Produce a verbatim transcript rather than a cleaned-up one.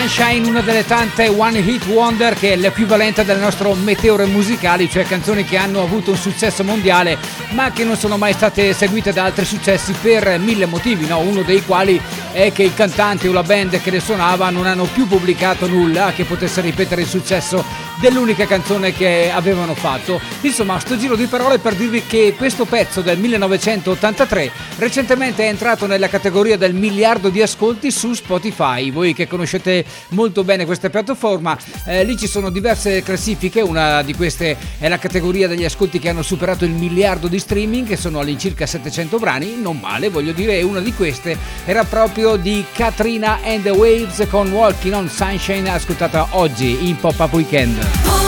Sunshine, una delle tante one hit wonder che è l'equivalente delle nostre meteore musicali, cioè canzoni che hanno avuto un successo mondiale ma che non sono mai state seguite da altri successi per mille motivi, no? Uno dei quali è che il cantante o la band che le suonava non hanno più pubblicato nulla che potesse ripetere il successo dell'unica canzone che avevano fatto. Insomma, sto giro di parole per dirvi che questo pezzo del millenovecentottantatré recentemente è entrato nella categoria del miliardo di ascolti su Spotify. Voi che conoscete molto bene questa piattaforma, eh, lì ci sono diverse classifiche, una di queste è la categoria degli ascolti che hanno superato il miliardo di streaming, che sono all'incirca settecento brani, non male, voglio dire, e una di queste era proprio di Katrina and the Waves con Walking on Sunshine, ascoltata oggi in Pop-Up Weekend.